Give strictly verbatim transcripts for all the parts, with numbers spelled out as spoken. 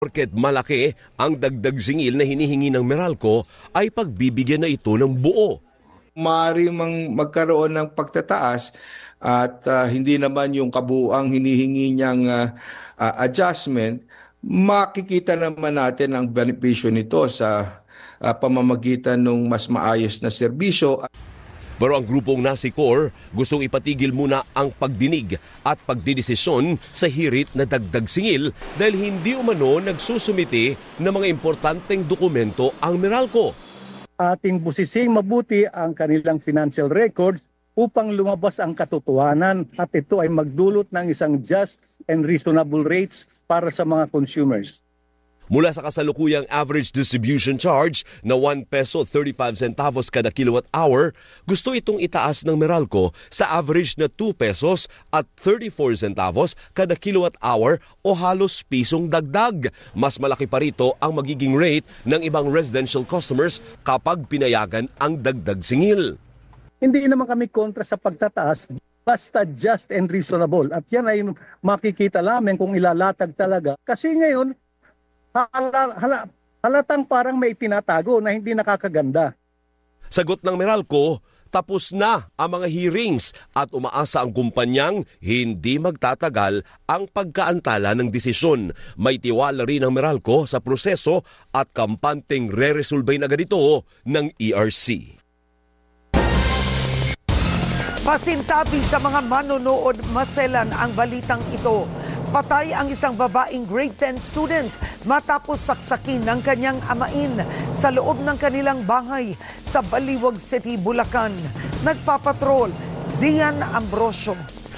Porket malaki ang dagdag singil na hinihingi ng Meralco ay pagbibigyan na ito ng buo. Maaari mang magkaroon ng pagtataas at uh, hindi naman yung kabuuang hinihingi niyang uh, uh, adjustment, makikita naman natin ang benepisyo nito sa uh, pamamagitan ng mas maayos na serbisyo. Pero ang grupong Nasicor gustong ipatigil muna ang pagdinig at pagdidesisyon sa hirit na dagdag singil dahil hindi umano nagsusumite ng mga importanteng dokumento ang Meralco. Ating busising mabuti ang kanilang financial records upang lumabas ang katotohanan at ito ay magdulot ng isang just and reasonable rates para sa mga consumers. Mula sa kasalukuyang average distribution charge na one peso thirty-five centavos kada kilowatt hour, gusto itong itaas ng Meralco sa average na two pesos at thirty-four centavos kada kilowatt hour o halos pisong dagdag. Mas malaki pa rito ang magiging rate ng ibang residential customers kapag pinayagan ang dagdag singil. Hindi naman kami kontra sa pagtataas, basta just and reasonable. At yan ay makikita namin kung ilalatag talaga. Kasi ngayon, Hala, hala, halatang parang may tinatago na hindi nakakaganda. Sagot ng Meralco, tapos na ang mga hearings at umaasa ang kumpanyang hindi magtatagal ang pagkaantala ng desisyon. May tiwala rin ang Meralco sa proseso at kampanteng re-resolve na ganito ng E R C. Pasintabi sa mga manonood, maselan ang balitang ito. Patay ang isang babaeng grade ten student matapos saksakin ng kanyang amain sa loob ng kanilang bahay sa Baliwag City, Bulacan. Nagpapatrol, Zian Ambrosio.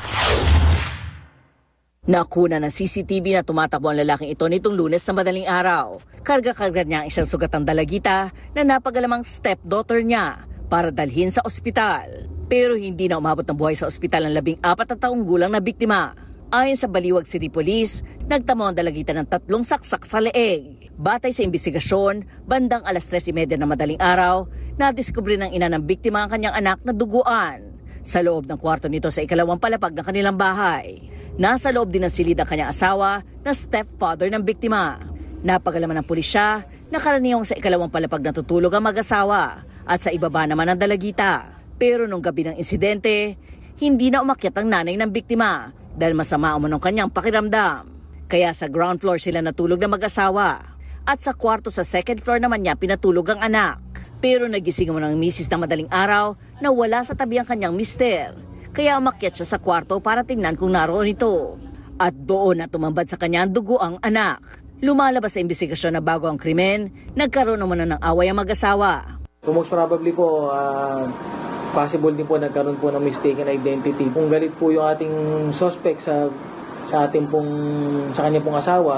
Nakuna ng C C T V na tumatakbo ang lalaking ito nitong Lunes na madaling araw. Karga-karga niya ang isang sugatang dalagita na napagalamang stepdaughter niya para dalhin sa ospital. Pero hindi na umabot ng buhay sa ospital ang labing apat na taong gulang na biktima. Ayon sa Baliwag City Police, nagtamo ang dalagita ng tatlong saksak sa leeg. Batay sa investigasyon, bandang alas tres thirty na madaling araw, nadiskubre ng ina ng biktima ang kanyang anak na duguan sa loob ng kwarto nito sa ikalawang palapag ng kanilang bahay. Nasa loob din ng silid ang kanyang asawa na stepfather ng biktima. Napagalaman ng pulisya na karaniwang sa ikalawang palapag natutulog ang mag-asawa at sa ibaba naman ang dalagita. Pero nung gabi ng insidente, hindi na umakyat ang nanay ng biktima dahil masama umunong kanyang pakiramdam. Kaya sa ground floor sila natulog na mag-asawa at sa kwarto sa second floor naman niya pinatulog ang anak. Pero nagising mo ng misis ng madaling araw na wala sa tabi ang kanyang mister. Kaya umakyat siya sa kwarto para tingnan kung naroon ito. At doon na tumambad sa kanya ang dugo ang anak. Lumalabas sa investigasyon na bago ang krimen, nagkaroon naman ng away ang mag-asawa. Most probably po, uh... possible din po nagkaroon po ng mistaken identity. Kung galit po yung ating suspect sa sa ating pong sa kanya pong asawa,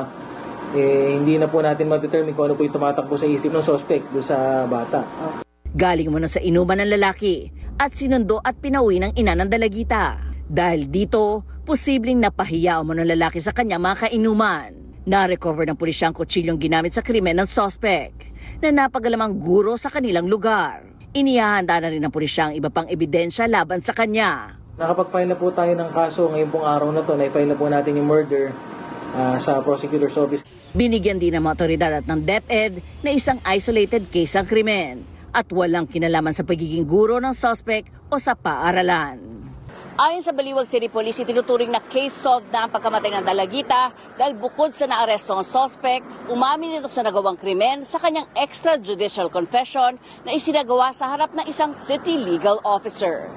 eh, hindi na po natin ma-determine kung ano po yung tumatakbo sa isip ng suspect do sa bata. Galing mo na sa inuman ng lalaki at sinundo at pinauwi ng ina ng dalagita. Dahil dito, posibleng napahiya mo ng lalaki sa kanya mga kainuman. Na-recover ng pulisya ang kutsilyong ginamit sa krimen ng suspect na napagalamang guro sa kanilang lugar. Inihahanda na rin ng pulisya ang iba pang ebidensya laban sa kanya. Nakapag-file na po tayo ng kaso ngayon pong araw na to. Na-file na po natin yung murder uh, sa prosecutor's office. Binigyan din ng mga otoridad at ng DepEd na isang isolated case ang krimen at walang kinalaman sa pagiging guro ng suspect o sa paaralan. Ayon sa Baliwag City Police, itinuturing na case solved na ang pagkamatay ng dalagita dahil bukod sa naaresto ang suspect, umamin ito sa nagawang krimen sa kanyang extrajudicial confession na isinagawa sa harap ng isang city legal officer.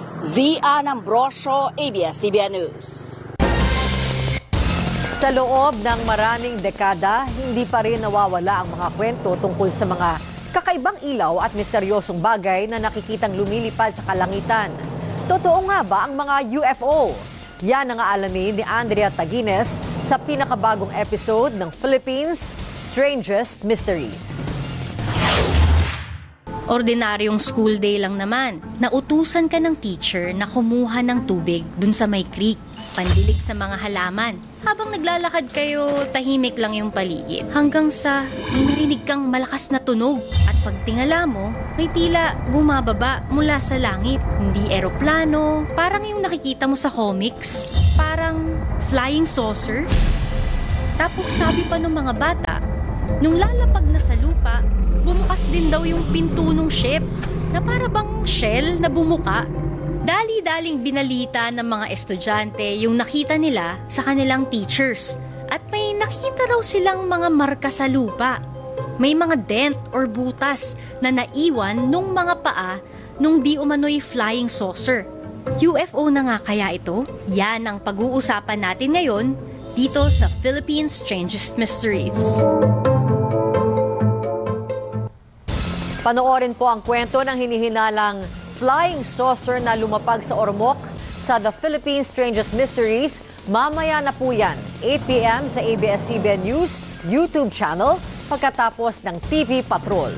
Zian Ambrosio, A B S C B N News. Sa loob ng maraming dekada, hindi pa rin nawawala ang mga kwento tungkol sa mga kakaibang ilaw at misteryosong bagay na nakikitang lumilipad sa kalangitan. Totoo nga ba ang mga U F O? Yan ang aalamin ni Andrea Taguines sa pinakabagong episode ng Philippines Strangest Mysteries. Ordinaryong school day lang naman. Nautusan ka ng teacher na kumuha ng tubig dun sa may creek, pandilig sa mga halaman. Habang naglalakad kayo, tahimik lang yung paligid. Hanggang sa may narinig kang malakas na tunog. At pagtingala mo, may tila bumababa mula sa langit. Hindi eroplano, parang yung nakikita mo sa comics. Parang flying saucer. Tapos sabi pa ng mga bata, nung lalapag na sa lupa, bumukas din daw yung pinto ng ship na para bang shell na bumuka. Dali-daling binalita ng mga estudyante yung nakita nila sa kanilang teachers. At may nakita raw silang mga marka sa lupa. May mga dent or butas na naiwan nung mga paa nung di umano'y flying saucer. U F O na nga kaya ito? Yan ang pag-uusapan natin ngayon dito sa Philippines Strangest Mysteries. Panoorin po ang kwento ng hinihinalang flying saucer na lumapag sa Ormoc sa The Philippines Strangest Mysteries. Mamaya na po yan, eight p m sa A B S C B N News YouTube channel pagkatapos ng T V Patrol.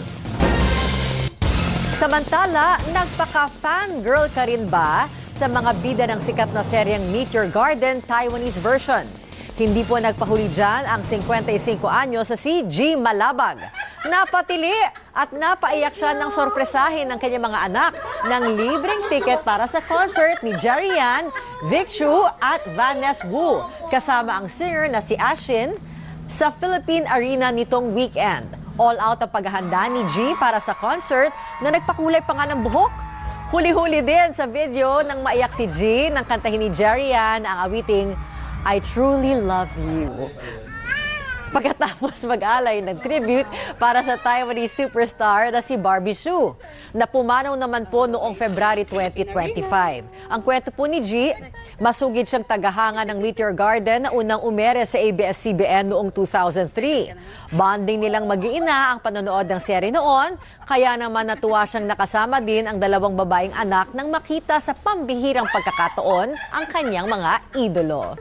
Samantala, nagpaka-fangirl ka rin ba sa mga bida ng sikat na seryeng Meet Your Garden Taiwanese version? Hindi po nagpahuli dyan ang fifty-five anyos sa si G. Malabag. Napatili at napaiyak siya ng sorpresahin ng kanyang mga anak ng libreng ticket para sa concert ni Jerry Yan, Vic Chu at Vanessa Wu kasama ang singer na si Ashin sa Philippine Arena nitong weekend. All out ang paghahanda ni G para sa concert na nagpakulay pa nga ng buhok. Huli-huli din sa video nang maiyak si G nang kantahin ni Jerry Yan ang awiting I Truly Love You. Pagkatapos mag-alay ng tribute para sa Taiwanese superstar na si Barbie Hsu, na pumanaw naman po noong February twenty twenty-five. Ang kwento po ni G, masugid siyang tagahanga ng Meet Your Garden na unang umere sa A B S C B N noong two thousand three. Bonding nilang mag-iina ang panonood ng serye noon, kaya naman natuwa siyang nakasama din ang dalawang babaeng anak nang makita sa pambihirang pagkakataon ang kanyang mga idolo.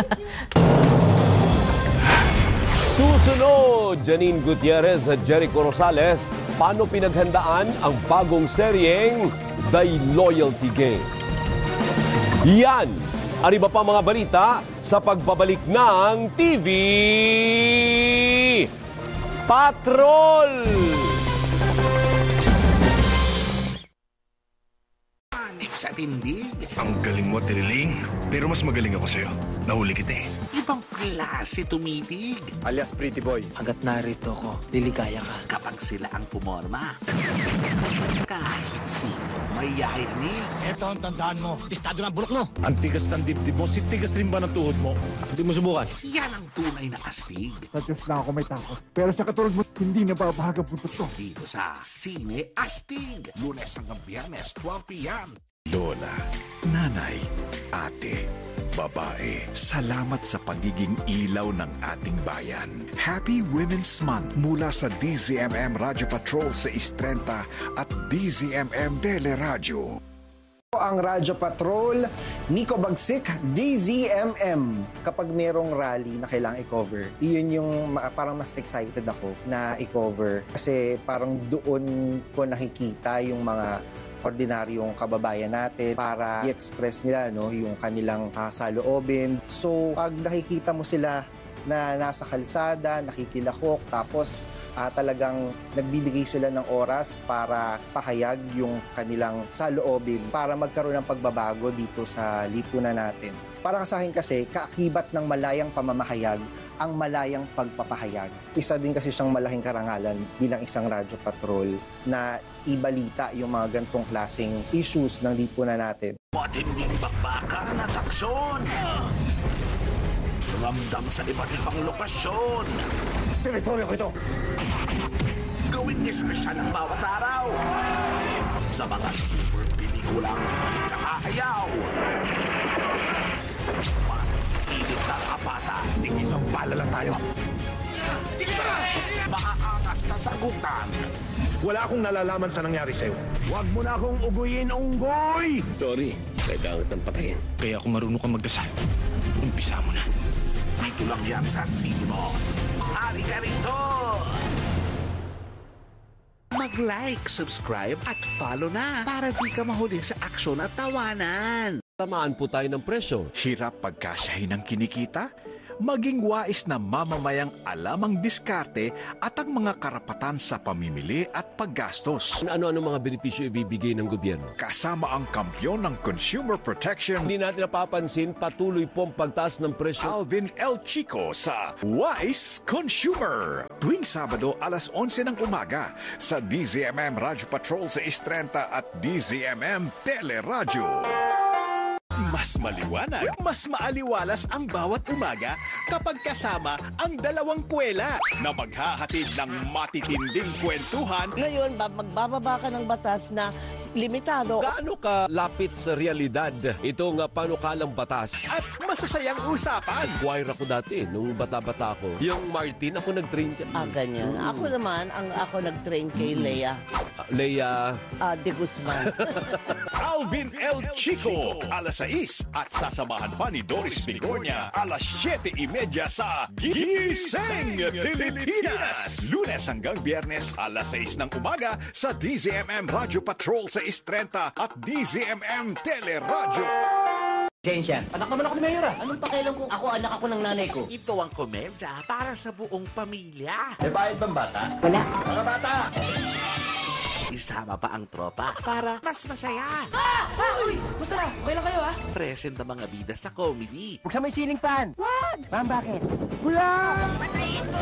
Susunod, Janine Gutierrez at Jericho Rosales, paano pinaghandaan ang bagong seryeng The Loyalty Game? Yan, ang iba pa mga balita sa pagbabalik ng T V Patrol! Sa tindig. Ang galing mo, Tiriling. Pero mas magaling ako sa'yo. Nahuli kita eh. Ibang klase tumitig. Alias Pretty Boy. Hanggat narito ko, liligaya ka. Kapag sila ang pumorma. Kahit sino may yayanig. Eto ang tandaan mo. Pistado ng bulok mo. Ang tigas ng dibdib mo. Si tigas rin ba ng tuhod mo? Hindi mo subukan. Yan ang tunay na astig. Sa Diyos lang ako may takot. Pero sa katulad mo, hindi nababahaga buntot ko. Dito sa Sine Astig. Lunes hanggang Biyernes, twelve p m Lola, nanay, ate, babae, salamat sa pagiging ilaw ng ating bayan. Happy Women's Month mula sa D Z M M Radio Patrol sa Istrenta at D Z M M Teleradyo. Ang Radyo Patrol, Nico Bagsik, D Z M M. Kapag merong rally na kailangang i-cover, iyon yung parang mas excited ako na i-cover. Kasi parang doon ko nakikita yung mga ordinaryong kababayan natin para i-express nila no, yung kanilang uh, saloobin. So, pag nakikita mo sila na nasa kalsada, nakikilahok, tapos uh, talagang nagbibigay sila ng oras para pahayag yung kanilang saloobin para magkaroon ng pagbabago dito sa lipunan natin. Para sa akin kasi, kaakibat ng malayang pamamahayag ang malayang pagpapahayag. Isa din kasi siyang malaking karangalan bilang isang radyo patrol na ibalita yung mga gantong klaseng issues ng lipunan natin. Matinding bakbakan at aksyon! Ramdam sa iba't ibang lokasyon! Teritoryo ko ito! Gawing espesyal ang bawat araw! Sa mga super pelikulang hindi kakahayaw! Init na tapata. Ting isang bala lang tayo. Maaangas na sagutan. Wala akong nalalaman sa nangyari sa'yo. Huwag mo na akong uguyin, unggoy! Sorry, kailangan kitang patayin. Kaya kung marunong kang magdasal, umpisa mo na. Ito lang yan sa sino. Hari ka rito! Mag-like, subscribe at follow na para di ka mahuli sa aksyon at tawanan. Tamaan po tayo ng presyo. Hirap pagkasyahin ng kinikita? maging wais na mamamayang alam ang diskarte at ang mga karapatan sa pamimili at paggastos. Ano-ano mga benepisyo ibibigay ng gobyerno? Kasama ang kampyon ng consumer protection, Hindi natin napapansin, patuloy pong pagtaas ng presyo. Alvin El Chico sa Wise Consumer. Tuwing Sabado alas onse ng umaga sa D Z M M Radyo Patrol sa Istrenta at D Z M M Teleradyo. Mas maliwanag, mas maaliwalas ang bawat umaga kapag kasama ang dalawang kwela na maghahatid ng matitinding kwentuhan. Ngayon, magbababa ka ng batas na limitado. Gaano ka lapit sa realidad itong uh, panukalang batas? At masasayang usapan. Choir ako dati, nung bata-bata ako. Yung Martin, ako nag-train dyan. Ah, ganyan. Mm. Ako naman, ang ako nag-train kay Lea. Uh, Lea? Uh, de Guzman. Alvin El Chico, alas sais at sasamahan pa ni Doris Bigornia, alas siyete imedya sa Gising Pilipinas. Lunes hanggang Biyernes, alas sais ng umaga sa D Z M M Radyo Patrol sa Istrenta at D Z M M Teleradyo. Sensya. Anak naman ako ni Mayor ah. Anong pakialam kung ako anak ako ng nanay ko? Ito ang komedya para sa buong pamilya. May bayad bang bata? Wala. Mga bata! Isama pa ang tropa para mas masaya. Ah! Ah! Uy! Gusto na? Okay lang kayo ah? Present na mga bida sa comedy. Huwag sa may ceiling fan. What? Ma'am, bakit? Wala! Patayin mo!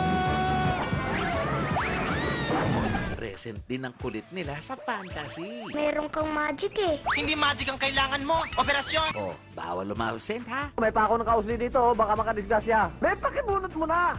Present din ang kulit nila sa fantasy. Meron kang magic eh. Hindi magic ang kailangan mo. Operasyon! Oh, bawal umabsent ha? May pa ako ng kausli dito, baka makadisgrasya. May pakibunot mo na!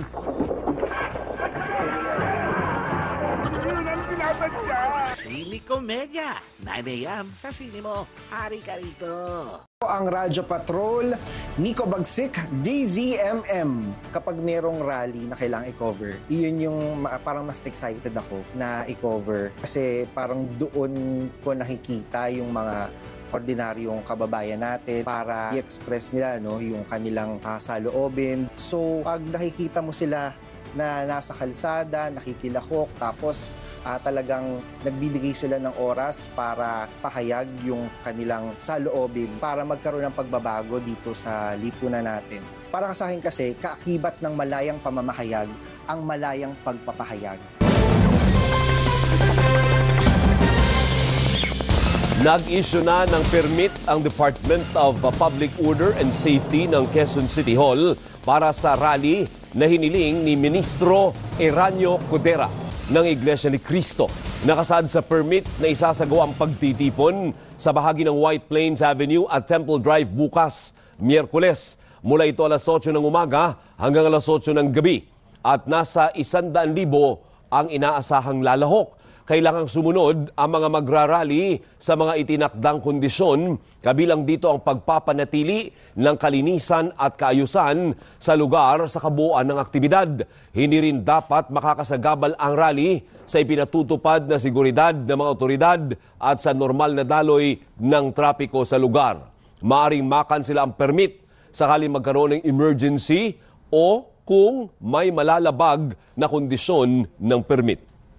Sini Komedya. nine a.m. sa sine mo. Hari ka rito. Ang Radyo Patrol, Nico Bagsik, D Z M M. Kapag merong rally na kailangang i-cover, iyon yung parang mas excited ako na i-cover. Kasi parang doon ko nakikita yung mga ordinaryong kababayan natin para i-express nila no, yung kanilang uh, saloobin. So, pag nakikita mo sila na nasa kalsada, nakikilahok, tapos uh, talagang nagbibigay sila ng oras para pahayag yung kanilang saloobin para magkaroon ng pagbabago dito sa lipunan natin. Para sa akin kasi, kaakibat ng malayang pamamahayag ang malayang pagpapahayag. Nag-issue na ng permit ang Department of Public Order and Safety ng Quezon City Hall para sa rally na hiniling ni Ministro Eranio Codera ng Iglesia ni Cristo. Nakasaad sa permit na isasagawa ang pagtitipon sa bahagi ng White Plains Avenue at Temple Drive bukas, Miyerkules. Mula ito alas otso ng umaga hanggang alas otso ng gabi. At nasa isandaan libo ang inaasahang lalahok. Kailangang sumunod ang mga magrarally sa mga itinakdang kondisyon, kabilang dito ang pagpapanatili ng kalinisan at kaayusan sa lugar sa kabuuan ng aktibidad. Hindi rin dapat makakasagabal ang rally sa ipinatutupad na seguridad ng mga otoridad at sa normal na daloy ng trapiko sa lugar. Maaring makansela ang permit sakaling magkaroon ng emergency o kung may malalabag na kondisyon ng permit.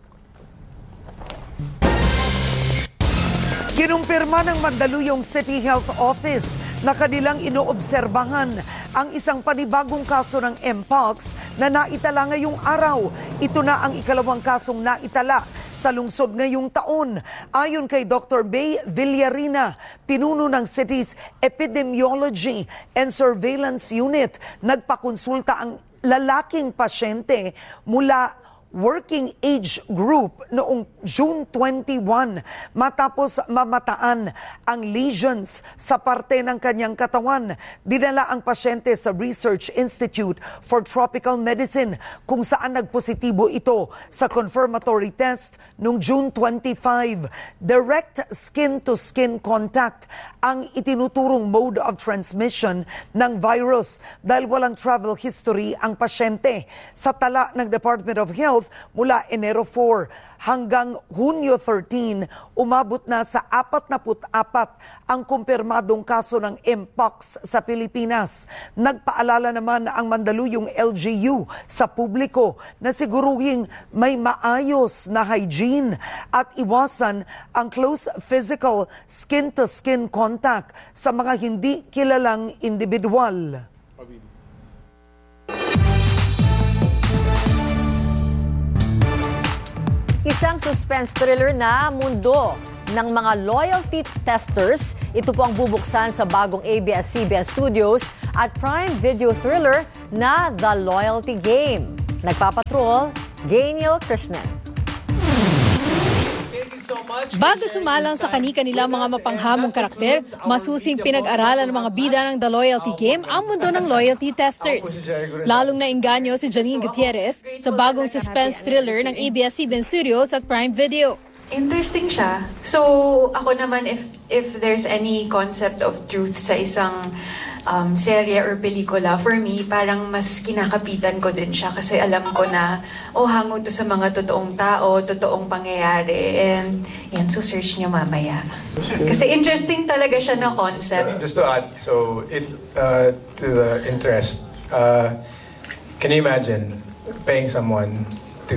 Kinumpirma ng Mandaluyong City Health Office na kanilang inoobserbahan ang isang panibagong kaso ng Mpox na naitala ngayong araw. Ito na ang ikalawang kasong naitala sa lungsod ngayong taon. Ayon kay Doctor May Villarina, pinuno ng city's Epidemiology and Surveillance Unit, nagpakonsulta ang lalaking pasyente mula working age group noong June twenty-one matapos mamataan ang lesions sa parte ng kanyang katawan. Dinala ang pasyente sa Research Institute for Tropical Medicine kung saan nagpositibo ito sa confirmatory test noong June twenty-five. Direct skin-to-skin contact ang itinuturong mode of transmission ng virus dahil walang travel history ang pasyente. Sa tala ng Department of Health, mula Enero four hanggang Hunyo thirteen, umabot na sa forty-four ang kumpirmadong kaso ng Mpox sa Pilipinas. Nagpaalala naman ang Mandaluyong L G U sa publiko na siguruhing may maayos na hygiene at iwasan ang close physical skin-to-skin contact sa mga hindi kilalang individual. Isang suspense thriller na mundo ng mga loyalty testers. Ito po ang bubuksan sa bagong A B S C B S Studios at Prime Video thriller na The Loyalty Game. Nagpapatrol, Gaynil Krishnan. Bago sumalang sa kani-kanilang mga mapanghamong karakter, masusing pinag-aralan ng mga bida ng The Loyalty Game ang mundo ng loyalty testers. Lalong nainganyo si Janine Gutierrez sa bagong suspense thriller ng A B S C B S Studios at Prime Video. Interesting siya. So, ako naman, if if there's any concept of truth sa isang um, serye or pelikula, for me, parang mas kinakapitan ko din siya kasi alam ko na, oh, hango to sa mga totoong tao, totoong pangyayari. And yan, so search niyo mamaya. Kasi interesting talaga siya na concept. Just to add, so it uh, to the interest, uh, can you imagine paying someone to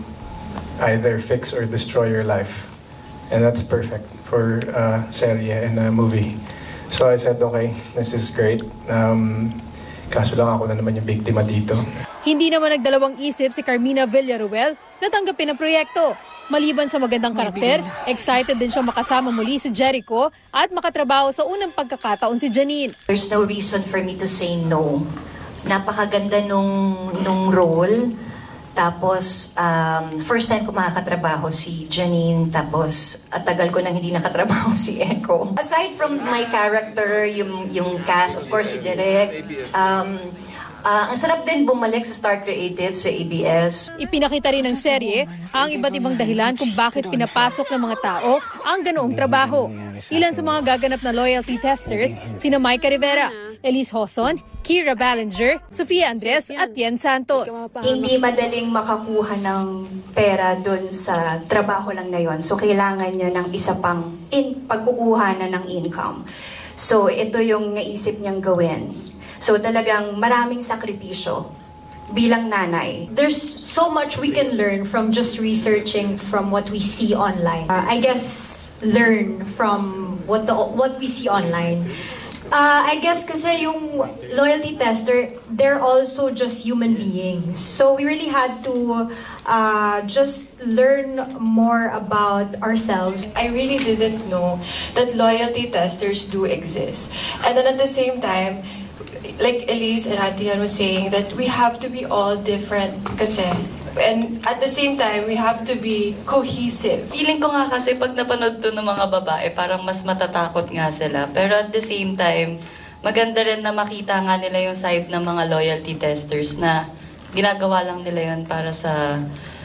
either fix or destroy your life? And that's perfect for a serye and a movie. So I said, okay, this is great. Um, kaso lang ako na naman yung biktima dito. Hindi naman nagdalawang isip si Carmina Villaruel na tanggapin ang proyekto. Maliban sa magandang karakter, excited din siya makasama muli si Jericho at makatrabaho sa unang pagkakataon si Janine. There's no reason for me to say no. Napakaganda nung, nung role. Tapos, um, first time ko makakatrabaho si Janine, tapos at tagal ko nang hindi nakatrabaho si Echo. Aside from my character, yung, yung cast, of course, si Derek, um, uh, ang sarap din bumalik sa Star Creative sa A B S. Ipinakita rin ng serye ang iba't ibang dahilan kung bakit pinapasok ng mga tao ang ganoong trabaho. Ilan sa mga gaganap na loyalty testers, sina Micah Rivera, Elise Hoson, Kira Ballinger, Sofia Andres at Yen Santos. Hindi madaling makakuha ng pera doon sa trabaho lang na yon. So kailangan niya ng isa pang in, pagkukuha na ng income. So ito yung naisip niyang gawin. So talagang maraming sakripisyo bilang nanay. There's so much we can learn from just researching from what we see online. Uh, I guess learn from what the what we see online. Uh, I guess kasi yung loyalty tester, they're also just human beings. So we really had to uh, just learn more about ourselves. I really didn't know that loyalty testers do exist. And then at the same time, like Elise and Atian was saying, that we have to be all different kasi. And at the same time, we have to be cohesive. Feeling ko nga kasi pag napanood to ng mga babae, parang mas matatakot nga sila. Pero at the same time, maganda rin na makita nga nila yung side ng mga loyalty testers na ginagawa lang nila yun para sa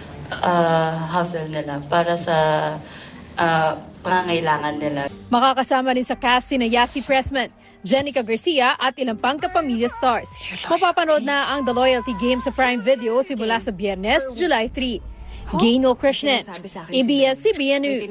uh, hustle nila, para sa uh, pangangailangan nila. Makakasama rin sa cast sina Yasi Pressman, Jenica Garcia at ilang pang kapamilya stars. Mapapanood na ang The Loyalty Game sa Prime Video simula sa Biyernes, July three. Gaynil Krishnan, A B S C B N News.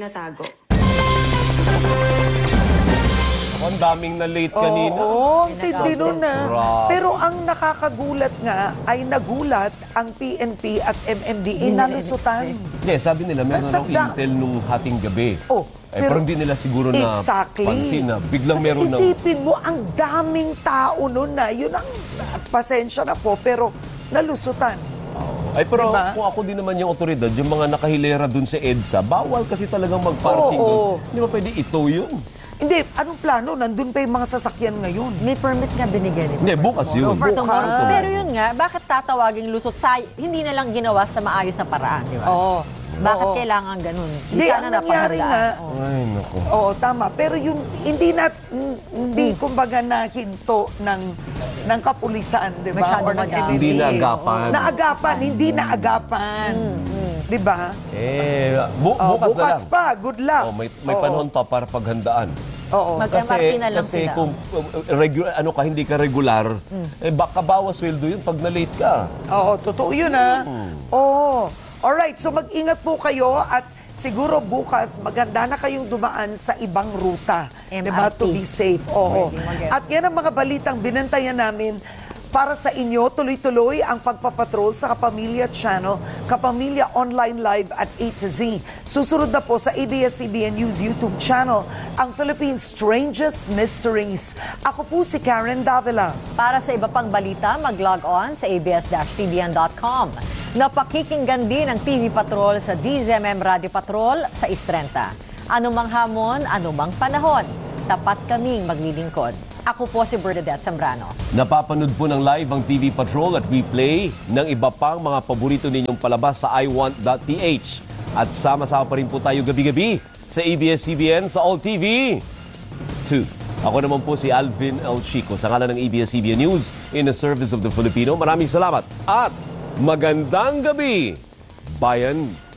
Ang daming na late kanina. Oo, hindi nun na. Grabe. Pero ang nakakagulat nga ay nagulat ang P N P at M M D A nalusutan. Hindi, sabi nila meron raw intel nung hating gabi. Oh, eh, pero hindi nila siguro na exactly. pansin na biglang Kasi meron ng... isipin mo, ang daming tao nun na. Yun ang pasensya na po, pero nalusutan. Ay, pero diba? kung ako din naman yung otoridad, yung mga nakahilera dun sa EDSA, bawal kasi talagang mag-parking Oo, dun. oo. Hindi ba pwede ito yun? Hindi, anong plano? Nandun pa yung mga sasakyan ngayon. May permit nga binigyan. Hindi, bukas yun. For tomorrow. Bukas. Pero yun nga, bakit tatawaging lusot sa hindi na lang ginawa sa maayos na paraan, di ba? Oo. Bakit Oo. kailangan ganun? Hindi, ang nangyari nga. Ay, naku. Oo, tama. Pero yung hindi na, hindi kumbaga nahinto ng, ng kapulisan, di ba? Masyado Or ng madami. M M D A. Hindi naagapan. Naagapan, hindi naagapan. Di ba? Eh, bu- Oh, bukas, bukas na lang. pa. Good luck. Oh, may may Oo. panahon pa para paghandaan. Oo. Mag-M R T na lang kasi sila. kung uh, regular, ano ka, hindi ka regular, eh baka bawas sweldo yun pag na-late ka. Oo, totoo yun ah. Hmm. Oo. Alright, so mag-ingat po kayo at siguro bukas maganda na kayong dumaan sa ibang ruta. M R T. Diba? To be safe. Oo. Pwede mag- At yan ang mga balitang binantayan namin Para sa inyo, tuloy-tuloy ang pagpapatrol sa Kapamilya Channel, Kapamilya Online Live at A to Z. Susunod na po sa A B S C B N News YouTube channel, ang Philippines' Strangest Mysteries. Ako po si Karen Davila. Para sa iba pang balita, mag-log on sa a b s c b n dot com. Napakikinggan din ang T V Patrol sa D Z M M Radio Patrol sa Istrenta. Anumang hamon, anumang panahon, tapat kaming maglilingkod. Ako po si Bernadette Zambrano. Napapanood po ng live ang T V Patrol at replay ng iba pang mga paborito ninyong palabas sa i want dot p h. At sama-sama pa rin po tayo gabi-gabi sa A B S C B N sa All T V two. Ako naman po si Alvin El Chico sa ngalan ng A B S C B N News in the service of the Filipino. Maraming salamat at magandang gabi, bayan.